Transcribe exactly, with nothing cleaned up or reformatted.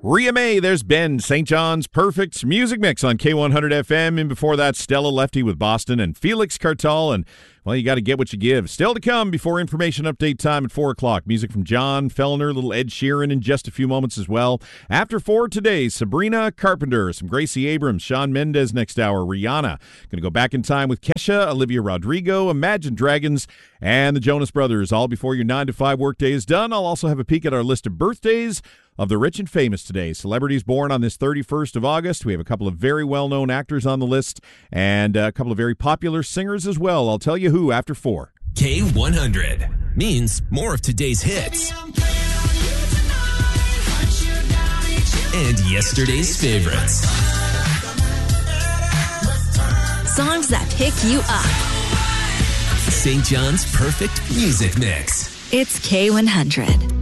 Ria May, there's Ben, Saint John's Perfect Music Mix on K one hundred F M. And before that, Stella Lefty with Boston and Felix Cartal. And, well, you got to get what you give. Still to come before information update time at four o'clock. Music from John Fellner, little Ed Sheeran in just a few moments as well. After four today, Sabrina Carpenter, some Gracie Abrams, Shawn Mendes next hour, Rihanna. Going to go back in time with Kesha, Olivia Rodrigo, Imagine Dragons, and the Jonas Brothers. All before your nine to five workday is done. I'll also have a peek at our list of birthdays of the rich and famous today. Celebrities born on this thirty-first of August. We have a couple of very well-known actors on the list and a couple of very popular singers as well. I'll tell you who after four. K one hundred means more of today's hits and yesterday's favorites. Songs that pick you up. Saint John's Perfect Music Mix. It's K one hundred.